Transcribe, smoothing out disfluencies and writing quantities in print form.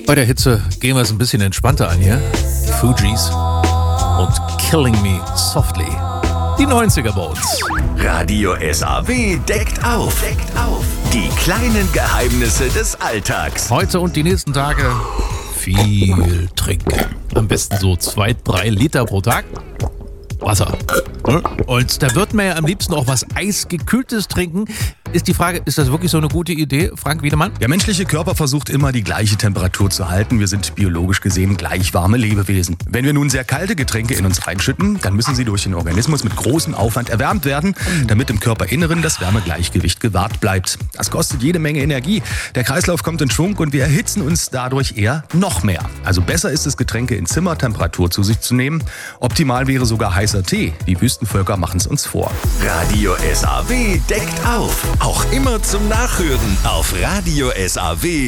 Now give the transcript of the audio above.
Bei der Hitze gehen wir es ein bisschen entspannter an hier. Die Fugees und Killing Me Softly. Die 90er bei uns. Radio SAW deckt auf. Die kleinen Geheimnisse des Alltags. Heute und die nächsten Tage viel trinken. Am besten so 2-3 Liter pro Tag. Wasser. Und da wird man ja am liebsten auch was Eisgekühltes trinken. Ist die Frage, ist das wirklich so eine gute Idee, Frank Wiedemann? Der menschliche Körper versucht immer die gleiche Temperatur zu halten. Wir sind biologisch gesehen gleich warme Lebewesen. Wenn wir nun sehr kalte Getränke in uns reinschütten, dann müssen sie durch den Organismus mit großem Aufwand erwärmt werden, damit im Körperinneren das Wärmegleichgewicht gewahrt bleibt. Das kostet jede Menge Energie. Der Kreislauf kommt in Schwung und wir erhitzen uns dadurch eher noch mehr. Also besser ist es, Getränke in Zimmertemperatur zu sich zu nehmen. Optimal wäre sogar heißer Tee. Die Wüstenvölker machen es uns vor. Radio SAW deckt auf. Auch immer zum Nachhören auf Radio SAW.